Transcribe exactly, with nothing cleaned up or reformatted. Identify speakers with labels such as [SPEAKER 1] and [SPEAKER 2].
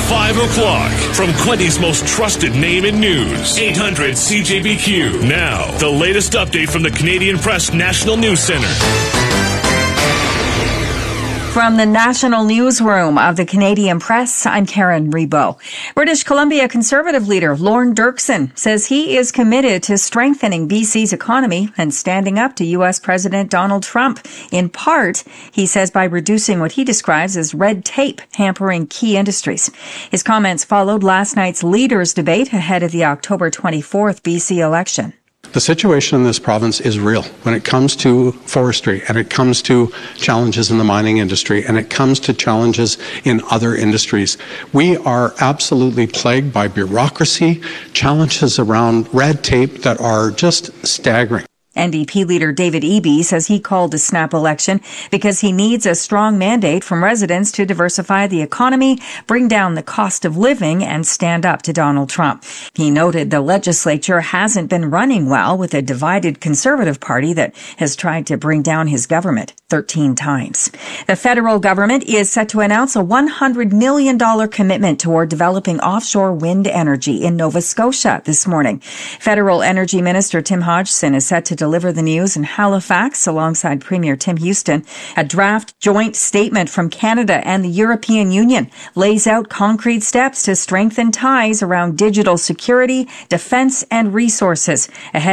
[SPEAKER 1] five o'clock from Quinty's most trusted name in news. eight hundred C J B Q. Now, the latest update from the Canadian Press National News Center.
[SPEAKER 2] From the National Newsroom of the Canadian Press, I'm Karen Rebo. British Columbia Conservative leader Lorne Dirksen says he is committed to strengthening B C's economy and standing up to U S President Donald Trump. In part, he says, by reducing what he describes as red tape hampering key industries. His comments followed last night's leaders' debate ahead of the October twenty-fourth B C election.
[SPEAKER 3] The situation in this province is real when it comes to forestry, and it comes to challenges in the mining industry, and it comes to challenges in other industries. We are absolutely plagued by bureaucracy, challenges around red tape that are just staggering.
[SPEAKER 2] N D P leader David Eby says he called a snap election because he needs a strong mandate from residents to diversify the economy, bring down the cost of living, and stand up to Donald Trump. He noted the legislature hasn't been running well with a divided Conservative Party that has tried to bring down his government thirteen times. The federal government is set to announce a one hundred million dollars commitment toward developing offshore wind energy in Nova Scotia this morning. Federal Energy Minister Tim Hodgson is set to deliver the news in Halifax alongside Premier Tim Houston. A draft joint statement from Canada and the European Union lays out concrete steps to strengthen ties around digital security, defense, and resources ahead